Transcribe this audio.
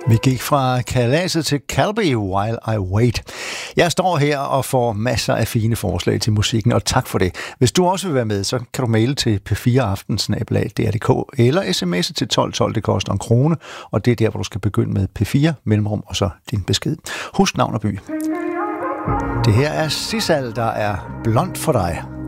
Vi gik fra kalaset til Calby, While I Wait. Jeg står her og får masser af fine forslag til musikken, og tak for det. Hvis du også vil være med, så kan du maile til p4aften@dr.dk eller sms'e til 1212, det koster 1 krone, og det er der, hvor du skal begynde med P4, mellemrum og så din besked. Husk navn og by. Det her er Sissal, der er blond for dig.